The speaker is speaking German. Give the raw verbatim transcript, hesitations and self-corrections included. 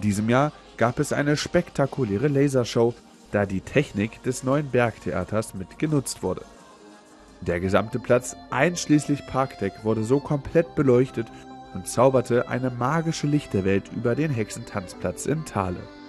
In diesem Jahr gab es eine spektakuläre Lasershow, da die Technik des neuen Bergtheaters mit genutzt wurde. Der gesamte Platz, einschließlich Parkdeck, wurde so komplett beleuchtet und zauberte eine magische Lichterwelt über den Hexentanzplatz in Thale.